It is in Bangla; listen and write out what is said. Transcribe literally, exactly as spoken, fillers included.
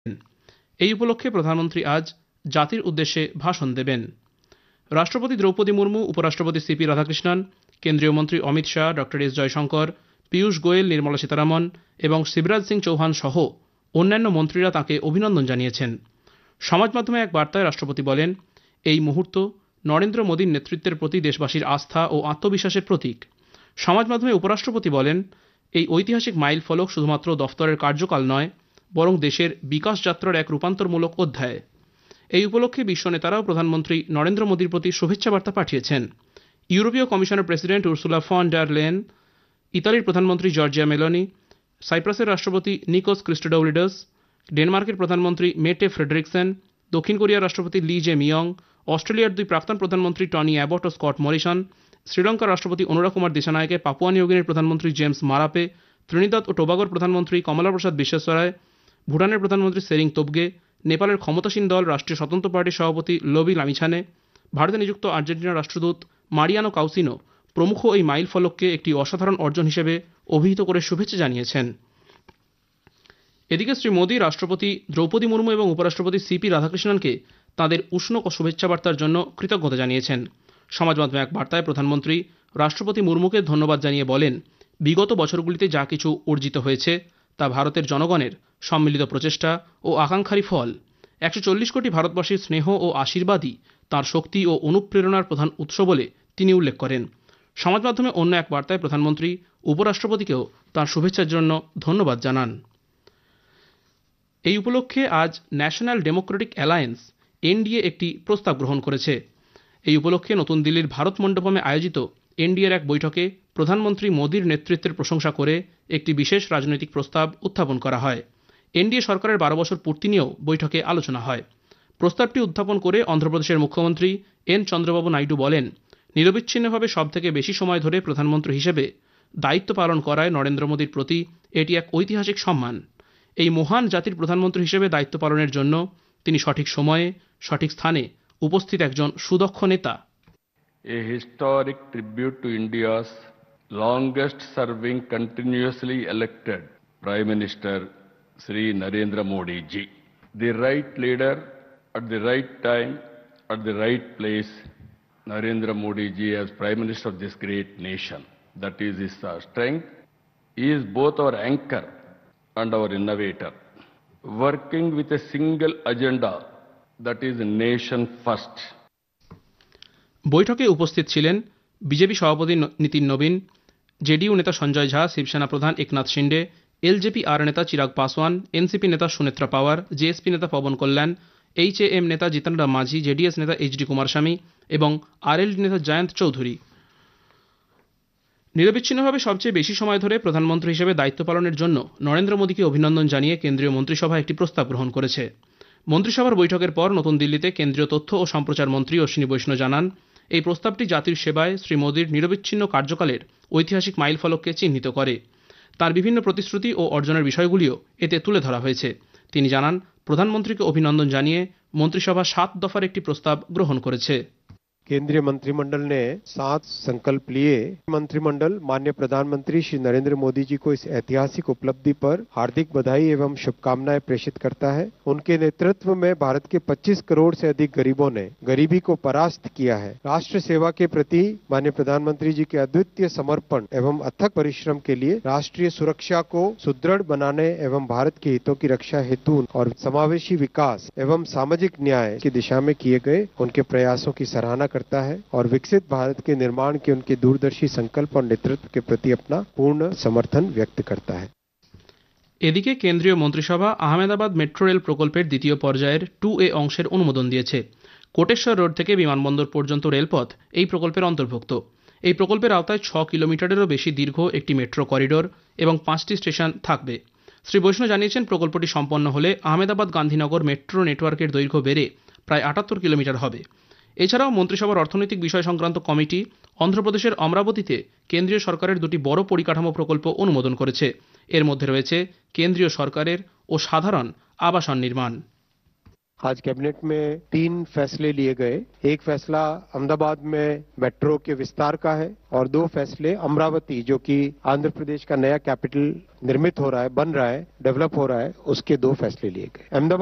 এই উপলক্ষে প্রধানমন্ত্রী আজ জাতির উদ্দেশ্যে ভাষণ দেবেন। রাষ্ট্রপতি দ্রৌপদী মুর্মু, উপরাষ্ট্রপতি সিপি রাধাকৃষ্ণন, কেন্দ্রীয় মন্ত্রী অমিত শাহ, ডক্টর এস জয়শঙ্কর, পীয়ূষ গোয়েল, নির্মলা সীতারামন এবং শিবরাজ সিং চৌহান সহ অন্যান্য মন্ত্রীরা তাঁকে অভিনন্দন জানিয়েছেন। সমাজ মাধ্যমে এক বার্তায় রাষ্ট্রপতি বলেন, এই মুহূর্ত নরেন্দ্র মোদীর নেতৃত্বের প্রতি দেশবাসীর আস্থা ও আত্মবিশ্বাসের প্রতীক। সমাজ মাধ্যমে উপরাষ্ট্রপতি বলেন, এই ঐতিহাসিক মাইল ফলক শুধুমাত্র দফতরের কার্যকাল নয়, বরং দেশের বিকাশ যাত্রার এক রূপান্তরমূলক অধ্যায়। এই উপলক্ষে বিশ্ব নেতারাও প্রধানমন্ত্রী নরেন্দ্র মোদীর প্রতি শুভেচ্ছা বার্তা পাঠিয়েছেন। ইউরোপীয় কমিশনের president Ursula von der Leyen, ইতালির প্রধানমন্ত্রী জর্জিয়া মেলোনি, সাইপ্রাসের রাষ্ট্রপতি নিকোস ক্রিস্টোডাউলিডস, ডেনমার্কের প্রধানমন্ত্রী মেটে ফ্রেডরিকসেন, দক্ষিণ কোরিয়ার রাষ্ট্রপতি লি জে মিয়ং, অস্ট্রেলিয়ার দুই প্রাক্তন প্রধানমন্ত্রী টনি অ্যাবট ও স্কট মরিসন, শ্রীলঙ্কার রাষ্ট্রপতি অনুরা কুমার দিসানায়কে, পাপুয়া নিউগিনির প্রধানমন্ত্রী জেমস মারাপে, ত্রিনিদাদ ও টোবাগোর প্রধানমন্ত্রী কমলা প্রসাদ বিশ্বেশ্বরায়, ভুটানের প্রধানমন্ত্রী সেরিং তোবগে, নেপালের ক্ষমতাসীন দল রাষ্ট্রীয় স্বতন্ত্র পার্টির সভাপতি লোবি লামিছানে, ভারতে নিযুক্ত আর্জেন্টিনার রাষ্ট্রদূত মারিয়ানো কাউসিনো প্রমুখ এই মাইল ফলককে একটি অসাধারণ অর্জন হিসেবে অভিহিত করে শুভেচ্ছা জানিয়েছেন। এদিকে শ্রী মোদী রাষ্ট্রপতি দ্রৌপদী মুর্মু এবং উপরাষ্ট্রপতি সিপি রাধাকৃষ্ণনকে তাঁদের উষ্ণ শুভেচ্ছা বার্তার জন্য কৃতজ্ঞতা জানিয়েছেন। সমাজ মাধ্যমে এক বার্তায় প্রধানমন্ত্রী রাষ্ট্রপতি মুর্মুকে ধন্যবাদ জানিয়ে বলেন, বিগত বছরগুলিতে যা কিছু অর্জিত হয়েছে তা ভারতের জনগণের সম্মিলিত প্রচেষ্টা ও আকাঙ্ক্ষারই ফল। একশো চল্লিশ কোটি ভারতবাসীর স্নেহ ও আশীর্বাদই তাঁর শক্তি ও অনুপ্রেরণার প্রধান উৎস বলে তিনি উল্লেখ করেন। সমাজ মাধ্যমে অন্য এক বার্তায় প্রধানমন্ত্রী উপরাষ্ট্রপতিকেও তাঁর শুভেচ্ছার জন্য ধন্যবাদ জানান। এই উপলক্ষে আজ ন্যাশনাল ডেমোক্রেটিক অ্যালায়েন্স এনডিএ একটি প্রস্তাব গ্রহণ করেছে। এই উপলক্ষে নতুন দিল্লির ভারত মণ্ডপমে আয়োজিত এনডিএর এক বৈঠকে প্রধানমন্ত্রী মোদীর নেতৃত্বের প্রশংসা করে একটি বিশেষ রাজনৈতিক প্রস্তাব উত্থাপন করা হয়। এনডিএ সরকারের বারো বছর পূর্তি নিয়েও বৈঠকে আলোচনা হয়। প্রস্তাবটি উত্থাপন করে অন্ধ্রপ্রদেশের মুখ্যমন্ত্রী এন চন্দ্রবাবু নাইডু বলেন, নিরবিচ্ছিন্নভাবে সব থেকে বেশি সময় ধরে প্রধানমন্ত্রী হিসেবে দায়িত্ব পালন করায় নরেন্দ্র মোদীর প্রতি এটি এক ঐতিহাসিক সম্মান। এই মহান জাতির প্রধানমন্ত্রী হিসেবে দায়িত্ব পালনের জন্য তিনি সঠিক সময়ে সঠিক স্থানে উপস্থিত একজন সুদক্ষ নেতা। A historic tribute to India's longest serving continuously elected Prime Minister Shri Narendra Modi ji. The right leader at the right time at the right place, Narendra Modi ji as Prime Minister of this great nation. That is his uh, strength. He is both our anchor and our innovator, working with a single agenda, that is nation first. বৈঠকে উপস্থিত ছিলেন বিজেপি সভাপতি নীতিন নবীন, জেডিইউ নেতা সঞ্জয় ঝা, শিবসেনা প্রধান একনাথ শিন্ডে, এলজেপি আর নেতা চিরাগ পাসওয়ান, এনসিপি নেতা সুনেত্রা পাওয়ার, জেএসপি নেতা পবন কল্যাণ, এইচএএম নেতা জিতন রাম মাঝি, জেডিএস নেতা এইচডি কুমারস্বামী এবং আরএলডি নেতা জয়ন্ত চৌধুরী। নিরবিচ্ছিন্নভাবে সবচেয়ে বেশি সময় ধরে প্রধানমন্ত্রী হিসেবে দায়িত্ব পালনের জন্য নরেন্দ্র মোদীকে অভিনন্দন জানিয়ে কেন্দ্রীয় মন্ত্রিসভা একটি প্রস্তাব গ্রহণ করেছে। মন্ত্রিসভার বৈঠকের পর নতুন দিল্লিতে কেন্দ্রীয় তথ্য ও সম্প্রচার মন্ত্রী অশ্বিনী বৈষ্ণব জানান, এই প্রস্তাবটি জাতির সেবায় শ্রী মোদীর নিরবিচ্ছিন্ন কার্যকালের ঐতিহাসিক মাইলফলককে চিহ্নিত করে। তার বিভিন্ন প্রতিশ্রুতি ও অর্জনের বিষয়গুলিও এতে তুলে ধরা হয়েছে। তিনি জানান, প্রধানমন্ত্রীকে অভিনন্দন জানিয়ে মন্ত্রিসভা সাত দফার একটি প্রস্তাব গ্রহণ করেছে। केंद्रीय मंत्रिमंडल ने सात संकल्प लिए। मंत्रिमंडल माननीय प्रधानमंत्री श्री नरेंद्र मोदी जी को इस ऐतिहासिक उपलब्धि पर हार्दिक बधाई एवं शुभकामनाएं प्रेषित करता है। उनके नेतृत्व में भारत के पच्चीस करोड़ से अधिक गरीबों ने गरीबी को परास्त किया है। राष्ट्र सेवा के प्रति माननीय प्रधानमंत्री जी के अद्वितीय समर्पण एवं अथक परिश्रम के लिए राष्ट्रीय सुरक्षा को सुदृढ़ बनाने एवं भारत के हितों की रक्षा हेतु और समावेशी विकास एवं सामाजिक न्याय की दिशा में किए गए उनके प्रयासों की सराहना करता है और विकसित भारत के निर्माण के उनके दूरदर्शी संकल्प और नेतृत्व के प्रति अपना पूर्ण समर्थन व्यक्त करता है। এদিকে কেন্দ্রীয় মন্ত্রিসভা আহমেদাবাদ মেট্রো রেল প্রকল্পের দ্বিতীয় পর্যায়ের টু এ অংশের অনুমোদন দিয়েছে। কোটেশ্বর রোড থেকে বিমানবন্দর পর্যন্ত রেলপথ এই প্রকল্পের অন্তর্ভুক্ত। এই প্রকল্পের আওতায় ছ কিলোমিটারেরও বেশি দীর্ঘ একটি মেট্রো করিডোর এবং পাঁচটি স্টেশন থাকবে। শ্রী বৈষ্ণব জানিয়েছেন, প্রকল্পটি সম্পন্ন হলে আহমেদাবাদ গান্ধীনগর মেট্রো নেটওয়ার্কের দৈর্ঘ্য বেড়ে প্রায় আটাত্তর কিলোমিটার হবে। এছাড়াও মন্ত্রিসভার অর্থনৈতিক বিষয় সংক্রান্ত কমিটি অন্ধ্রপ্রদেশের অমরাবতীতে কেন্দ্রীয় সরকারের দুটি বড় পরিকাঠামো প্রকল্প অনুমোদন করেছে। এর মধ্যে রয়েছে কেন্দ্রীয় সরকারের ও সাধারণ আবাসন নির্মাণ। आज कैबिनेट में तीन फैसले लिए गए। एक फैसला अहमदाबाद में मेट्रो के विस्तार का है और दो फैसले अमरावती, जो कि आंध्र प्रदेश का नया कैपिटल निर्मित हो रहा है, बन रहा है, डेवलप हो रहा है, उसके दो फैसले लिए गए। अहमदाबाद